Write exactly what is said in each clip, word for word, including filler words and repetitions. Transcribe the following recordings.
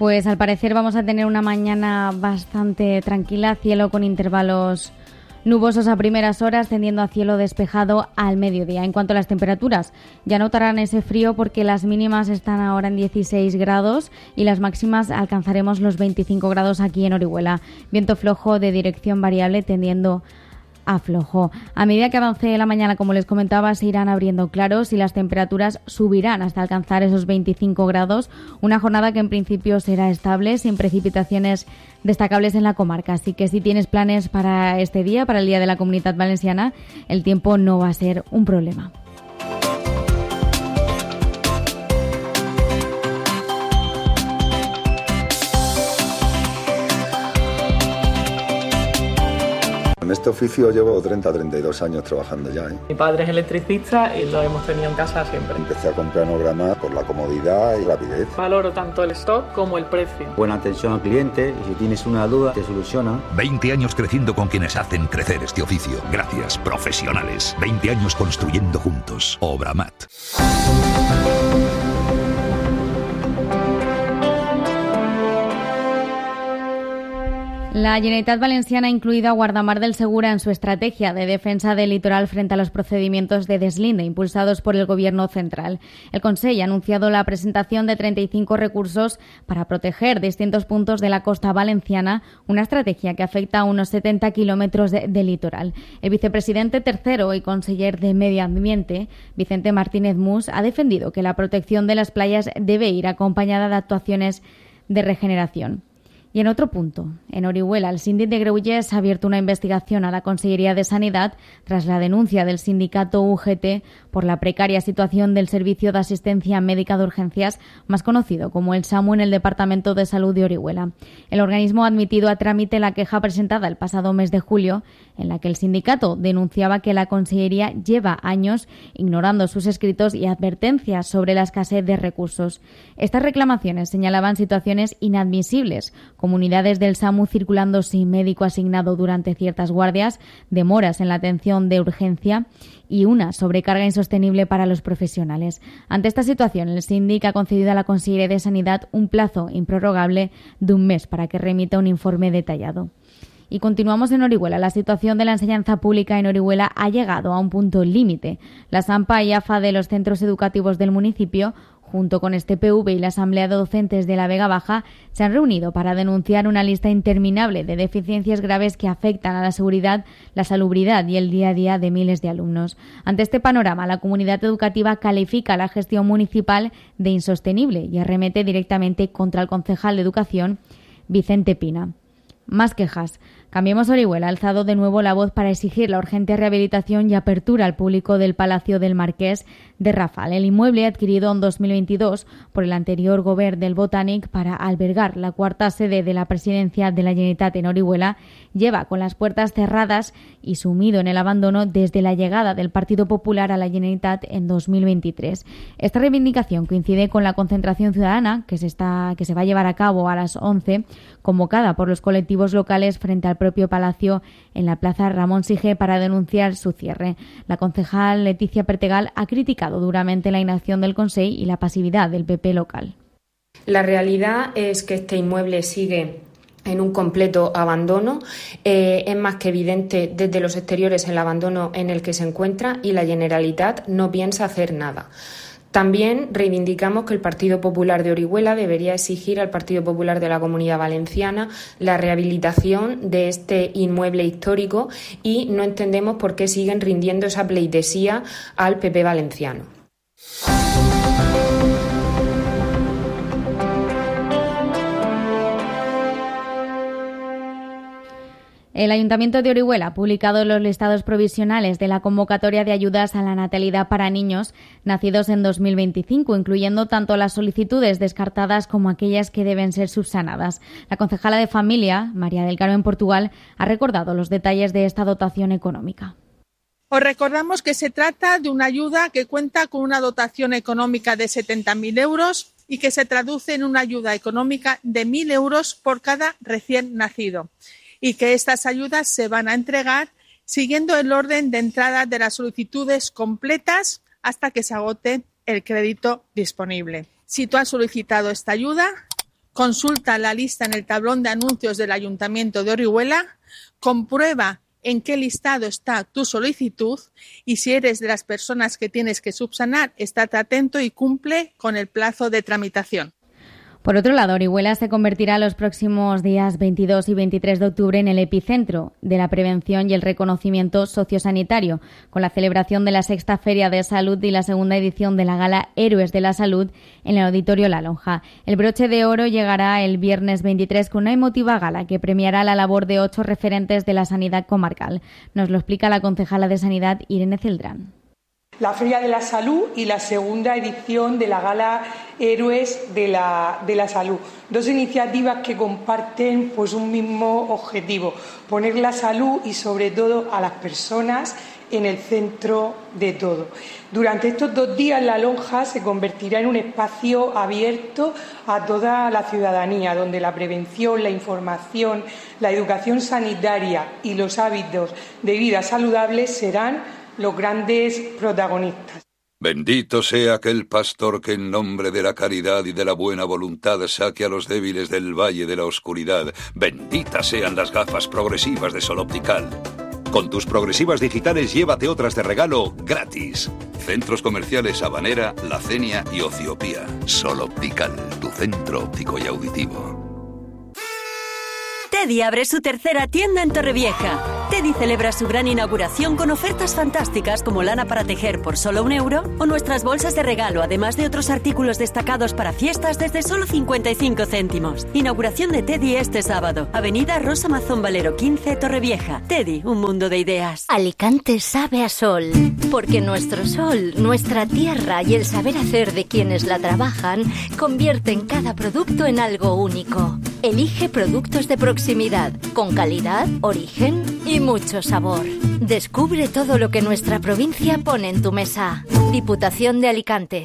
Pues al parecer vamos a tener una mañana bastante tranquila, cielo con intervalos nubosos a primeras horas, tendiendo a cielo despejado al mediodía. En cuanto a las temperaturas, ya notarán ese frío porque las mínimas están ahora en dieciséis grados y las máximas alcanzaremos los veinticinco grados aquí en Orihuela. Viento flojo de dirección variable tendiendo a flojo. A medida que avance la mañana, como les comentaba, se irán abriendo claros y las temperaturas subirán hasta alcanzar esos veinticinco grados. Una jornada que en principio será estable, sin precipitaciones destacables en la comarca. Así que si tienes planes para este día, para el Día de la Comunidad Valenciana, el tiempo no va a ser un problema. En este oficio llevo treinta a treinta y dos años trabajando ya. ¿eh? Mi padre es electricista y lo hemos tenido en casa siempre. Empecé a comprar Obramat por la comodidad y rapidez. Valoro tanto el stock como el precio. Buena atención al cliente y si tienes una duda te soluciona. veinte años creciendo con quienes hacen crecer este oficio. Gracias, profesionales. veinte años construyendo juntos. Obramat. La Generalitat Valenciana ha incluido a Guardamar del Segura en su estrategia de defensa del litoral frente a los procedimientos de deslinde impulsados por el Gobierno central. El Consell ha anunciado la presentación de treinta y cinco recursos para proteger distintos puntos de la costa valenciana, una estrategia que afecta a unos setenta kilómetros de, de litoral. El vicepresidente tercero y conseller de Medio Ambiente, Vicente Martínez Mus, ha defendido que la protección de las playas debe ir acompañada de actuaciones de regeneración. Y en otro punto, en Orihuela, el síndic de Greuges ha abierto una investigación a la Consellería de Sanidad tras la denuncia del sindicato U G T por la precaria situación del Servicio de Asistencia Médica de Urgencias, más conocido como el SAMU, en el Departamento de Salud de Orihuela. El organismo ha admitido a trámite la queja presentada el pasado mes de julio, en la que el sindicato denunciaba que la Consellería lleva años ignorando sus escritos y advertencias sobre la escasez de recursos. Estas reclamaciones señalaban situaciones inadmisibles, como unidades del SAMU circulando sin médico asignado durante ciertas guardias, demoras en la atención de urgencia y una sobrecarga insostenible para los profesionales. Ante esta situación, el síndic ha concedido a la Consellería de Sanidad un plazo improrrogable de un mes para que remita un informe detallado. Y continuamos en Orihuela. La situación de la enseñanza pública en Orihuela ha llegado a un punto límite. La SAMPA y AFA de los centros educativos del municipio, junto con este P V y la Asamblea de Docentes de la Vega Baja, se han reunido para denunciar una lista interminable de deficiencias graves que afectan a la seguridad, la salubridad y el día a día de miles de alumnos. Ante este panorama, la comunidad educativa califica la gestión municipal de insostenible y arremete directamente contra el concejal de Educación, Vicente Pina. Más quejas. Cambiemos Orihuela ha alzado de nuevo la voz para exigir la urgente rehabilitación y apertura al público del Palacio del Marqués de Rafal, el inmueble adquirido en dos mil veintidós por el anterior Govern del Botànic para albergar la cuarta sede de la presidencia de la Generalitat en Orihuela, lleva con las puertas cerradas y sumido en el abandono desde la llegada del Partido Popular a la Generalitat en dos mil veintitrés. Esta reivindicación coincide con la concentración ciudadana que se, está, que se va a llevar a cabo a las once, convocada por los colectivos locales frente al propio Palacio en la Plaza Ramón Sige para denunciar su cierre. La concejal Leticia Pertegal ha criticado duramente la inacción del Consell y la pasividad del P P local. La realidad es que este inmueble sigue en un completo abandono. Eh, es más que evidente desde los exteriores el abandono en el que se encuentra y la Generalitat no piensa hacer nada. También reivindicamos que el Partido Popular de Orihuela debería exigir al Partido Popular de la Comunidad Valenciana la rehabilitación de este inmueble histórico y no entendemos por qué siguen rindiendo esa pleitesía al P P valenciano. El Ayuntamiento de Orihuela ha publicado los listados provisionales de la convocatoria de ayudas a la natalidad para niños nacidos en dos mil veinticinco, incluyendo tanto las solicitudes descartadas como aquellas que deben ser subsanadas. La concejala de Familia, María del Carmen Portugal, ha recordado los detalles de esta dotación económica. Os recordamos que se trata de una ayuda que cuenta con una dotación económica de setenta mil euros y que se traduce en una ayuda económica de mil euros por cada recién nacido, y que estas ayudas se van a entregar siguiendo el orden de entrada de las solicitudes completas hasta que se agote el crédito disponible. Si tú has solicitado esta ayuda, Consulta la lista en el tablón de anuncios del Ayuntamiento de Orihuela, comprueba en qué listado está tu solicitud y si eres de las personas que tienes que subsanar, estate atento y cumple con el plazo de tramitación. Por otro lado, Orihuela se convertirá los próximos días veintidós y veintitrés de octubre en el epicentro de la prevención y el reconocimiento sociosanitario, con la celebración de la sexta Feria de Salud y la segunda edición de la Gala Héroes de la Salud en el Auditorio La Lonja. El broche de oro llegará el viernes veintitrés con una emotiva gala que premiará la labor de ocho referentes de la sanidad comarcal. Nos lo explica la concejala de Sanidad, Irene Celdrán. La Feria de la Salud y la segunda edición de la Gala Héroes de la, de la Salud. Dos iniciativas que comparten pues, un mismo objetivo, poner la salud y sobre todo a las personas en el centro de todo. Durante estos dos días La Lonja se convertirá en un espacio abierto a toda la ciudadanía, donde la prevención, la información, la educación sanitaria y los hábitos de vida saludables serán los grandes protagonistas. Bendito sea aquel pastor que en nombre de la caridad y de la buena voluntad saque a los débiles del valle de la oscuridad. Benditas sean las gafas progresivas de Sol Optical. Con tus progresivas digitales llévate otras de regalo gratis. Centros comerciales Habanera, La Cenia y Ociopía. Sol Optical, tu centro óptico y auditivo. Teddy abre su tercera tienda en Torrevieja. Teddy celebra su gran inauguración con ofertas fantásticas como lana para tejer por solo un euro o nuestras bolsas de regalo, además de otros artículos destacados para fiestas desde solo cincuenta y cinco céntimos. Inauguración de Teddy este sábado. Avenida Rosa Mazón Valero quince, Torrevieja. Teddy, un mundo de ideas. Alicante sabe a sol, porque nuestro sol, nuestra tierra y el saber hacer de quienes la trabajan convierten cada producto en algo único. Elige productos de proximidad, con calidad, origen y mucho sabor. Descubre todo lo que nuestra provincia pone en tu mesa. Diputación de Alicante.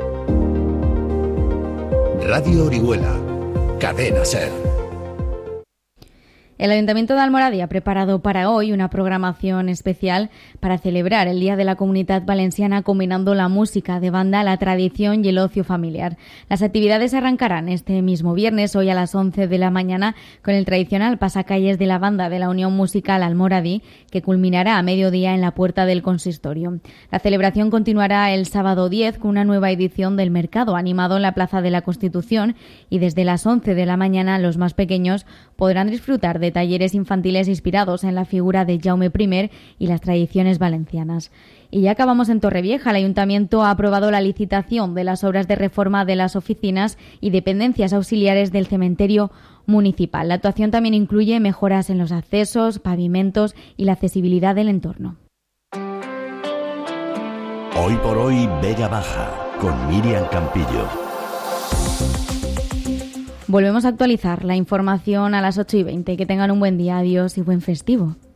Radio Orihuela, Cadena Ser. El Ayuntamiento de Almoradí ha preparado para hoy una programación especial para celebrar el Día de la Comunidad Valenciana, combinando la música de banda, la tradición y el ocio familiar. Las actividades arrancarán este mismo viernes, hoy a las once de la mañana, con el tradicional pasacalles de la banda de la Unión Musical Almoradí, que culminará a mediodía en la puerta del consistorio. La celebración continuará el sábado diez con una nueva edición del mercado animado en la Plaza de la Constitución, y desde las once de la mañana los más pequeños podrán disfrutar de talleres infantiles inspirados en la figura de Jaume primero y las tradiciones valencianas. Y ya acabamos en Torrevieja. El Ayuntamiento ha aprobado la licitación de las obras de reforma de las oficinas y dependencias auxiliares del cementerio municipal. La actuación también incluye mejoras en los accesos, pavimentos y la accesibilidad del entorno. Hoy por hoy, Vega Baja, con Miriam Campillo. Volvemos a actualizar la información a las ocho y veinte. Que tengan un buen día. Adiós y buen festivo.